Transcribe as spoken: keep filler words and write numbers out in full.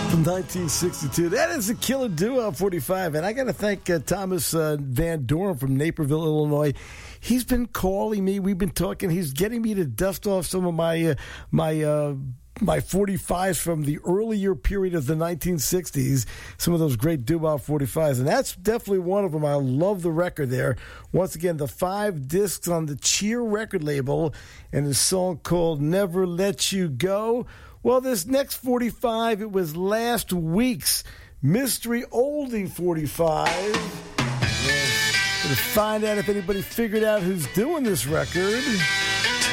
From nineteen sixty-two. That is a killer doo-wop forty-five. And I got to thank uh, Thomas uh, Van Doren from Naperville, Illinois. He's been calling me. We've been talking. He's getting me to dust off some of my uh, my uh, my forty-fives from the earlier period of the nineteen sixties. Some of those great doo-wop forty-fives. And that's definitely one of them. I love the record there. Once again, the five discs on the Cheer record label and a song called Never Let You Go. Well, this next forty-five, it was last week's Mystery Oldie forty-five. We're going to find out if anybody figured out who's doing this record.